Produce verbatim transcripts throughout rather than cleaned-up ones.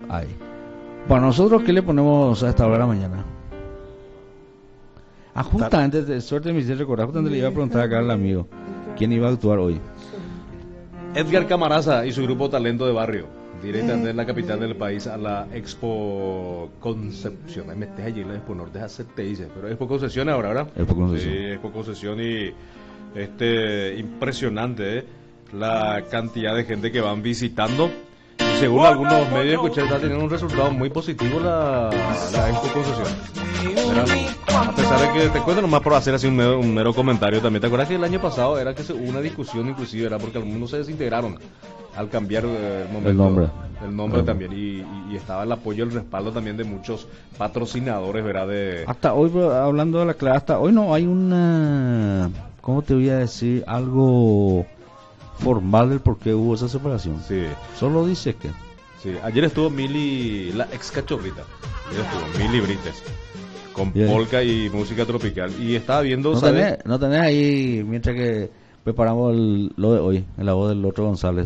Ahí. Para nosotros, ¿qué le ponemos a esta hora de la mañana? Ah, justamente, de suerte me hice recordar, justamente le iba a preguntar acá al amigo quién iba a actuar hoy. Edgar Camaraza y su grupo Talento de Barrio, directamente de la capital del país a la Expo Concepción. Ahí metes allí la Expo Norte, hace te dice, pero Expo Concepción ahora, ¿verdad? Expo Concepción. Sí, Expo Concepción y este impresionante, ¿eh? La cantidad de gente que van visitando. Y según algunos medios escuché, está teniendo un resultado muy positivo la, la Expo Concepción. ¿Verdad? A pesar de que te cuento nomás por hacer así un mero, un mero comentario también. ¿Te acuerdas que el año pasado era que se, hubo una discusión inclusive, era porque algunos se desintegraron al cambiar eh, el, momento, el nombre? El nombre también. Y, y, y estaba el apoyo, el respaldo también de muchos patrocinadores, ¿verdad? De... Hasta hoy, hablando de la clase, hasta hoy no hay una, ¿cómo te voy a decir? Algo formal del por qué hubo esa separación. Sí. Solo dice que. Sí, ayer estuvo Mili, la ex cachorrita. Ayer estuvo Mili Brites. Con Bien. polka y música tropical. Y estaba viendo, ¿No ¿sabes? tenés, no tenés ahí, mientras que preparamos el, lo de hoy, en la voz del otro González?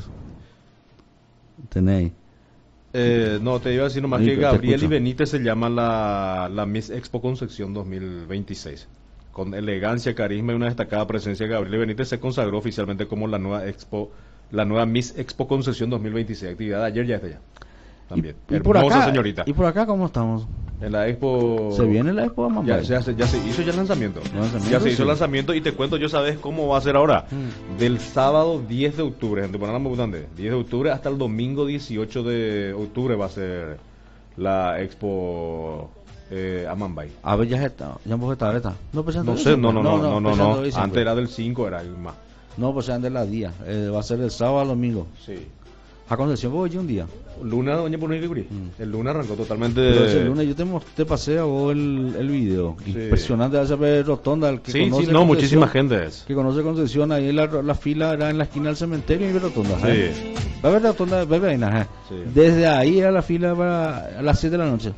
¿Tenés ahí? Eh, no, te iba a decir nomás Ahí, que te Gabriel escucho. y Benítez se llama la, la Miss Expo Concepción dos mil veintiséis. Con elegancia, carisma y una destacada presencia, Gabriel y Benítez se consagró oficialmente como la nueva Expo, la nueva Miss Expo Concepción dos mil veintiséis. Actividad de ayer ya está ya. También. Y, y por Hermosa acá, señorita. ¿Y por acá cómo estamos? En la Expo... ¿Se viene la Expo de Ya, Mambay? ya, se- ya se hizo ya el lanzamiento. ¿Lanzamiento? Ya se hizo Sí. el lanzamiento y te cuento, yo sabes cómo va a ser ahora. Mm. Del sábado diez de octubre, gente, por me gustan de diez de octubre hasta el domingo dieciocho de octubre va a ser la Expo eh, Amambay. A ver, ya está, ya hemos estado, ¿está? No, pues No antes sé, de no, eso, no, no, no, no, pues no. antes de eso, Antes pues. era del cinco, era el más. No, pues antes de la día, eh, va a ser el sábado al domingo. Sí. A Concepción voy yo un día. Luna, doña Purnicuri. Mm. El lunes arrancó totalmente. Pero ese lunes yo te, mos- te pasé a vos el, el video. Sí. Impresionante esa vez rotonda. El que Sí, conoce sí, no, Concepción- muchísima gente es. Que conoce Concepción, ahí la, la fila era en la esquina del cementerio y ve rotonda. Sí. ¿eh? Va a haber rotonda, va a haber vaina, ¿eh? Sí. Desde ahí era la fila para a las siete de la noche.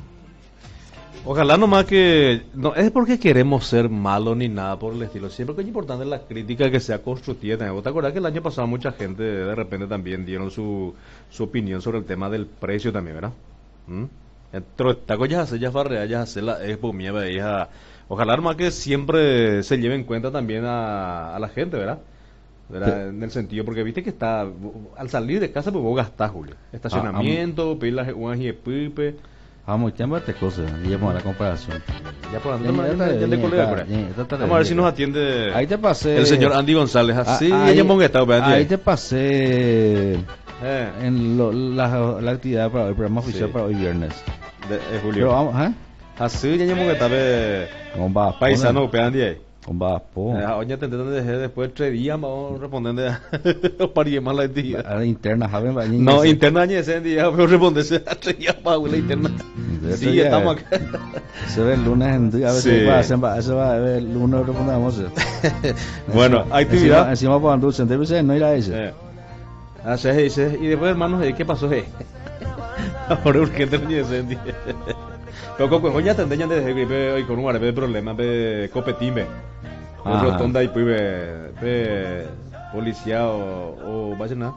Ojalá nomás que... No es porque queremos ser malos ni nada por el estilo. Siempre que es importante la crítica que sea constructiva. también. ¿Vos te acordás que el año pasado mucha gente de repente también dieron su, su opinión sobre el tema del precio también, ¿verdad? ¿Mm? Pero taco ya hace, ya farrea, ya hace la expo mía, hija. Ojalá nomás que siempre se lleve en cuenta también a, a la gente, ¿verdad? ¿Verdad? En el sentido, porque viste que está... Al salir de casa, pues vos gastás, Julio. Estacionamiento, pedir las unas y pipe... Vamos, ¿qué más te cosas? Y vamos a la comparación. Ya por Ya, ando, ya, ya, ya, ya le ya, colgué, ya, por ahí. ya, ya, ya, Vamos a ver ya, si ya. nos atiende Ahí te pasé. el señor Andy González. Así, Ah, ahí- ella mongueta, Ahí te pasé Eh, en lo- la, la actividad para el programa oficial Sí. para hoy viernes. de, eh, Pero Julio. vamos, ¿eh? Así, ya mongueta, ve. Con va, Paisano, pe Andy ahí. Con va, po. Eh, Oye, te intentan dejar después de tres días, vamos a responder de parí más la entidad. A la interna, Javier Bañez. No, interna ni ese día, pero responderse a tres días para la interna. Sí, ya estamos acá. Se ve el lunes en día, a ver Sí. si va a ser, va a ser, va a ver el lunes respondemos. Bueno, actividad. Encima, encima para Anduce, entonces no ir a ese. Eh. Así es, dice, y después, hermanos, ¿qué pasó? Eh? Ahora urgente no tiene sentido. Pero con coña tendeña de gripe hoy con un árabe de problema de copetime. Ajá. El rotonda y pues ve policía o o vaya nada.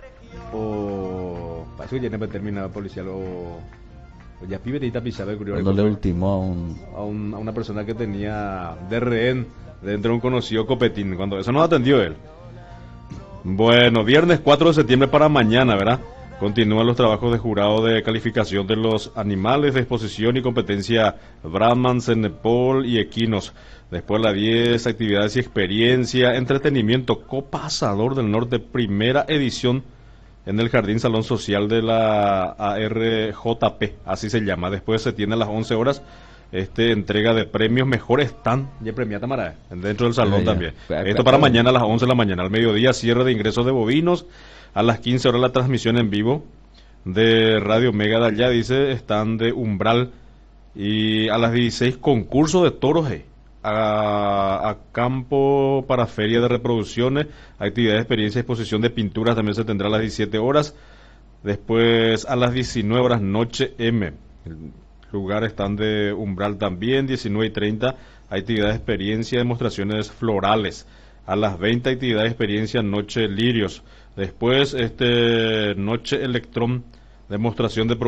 O pasó ya no termina policial o o ya pibe te pisado el Cuando le ultimó a un... a, un, a una persona que tenía de rehén dentro de un conocido copetín, cuando eso no atendió él. Bueno, viernes cuatro de septiembre para mañana, ¿verdad? Continúan los trabajos de jurado de calificación de los animales de exposición y competencia Brahman, Cenepol y equinos. Después las diez actividades y experiencia, entretenimiento, Copa Asador del Norte, primera edición en el Jardín Salón Social de la A R J P, así se llama. Después se tiene a las once horas este entrega de premios mejor stand y premia Tamara dentro del salón Ah, ya. también. Claro, Esto claro. para mañana a las once de la mañana. Al mediodía cierre de ingresos de bovinos. A las quince horas la transmisión en vivo de Radio Mega de allá, dice, están de Umbral. Y a las dieciséis concurso de toros eh, a, a campo para feria de reproducciones, actividad de experiencia y exposición de pinturas también se tendrá a las diecisiete horas. Después a las diecinueve horas Noche M. El lugar están de Umbral también, diecinueve y treinta, actividad de experiencia, demostraciones florales. A las veinte actividad de experiencia Noche Lirios. Después este Noche Electrón, demostración de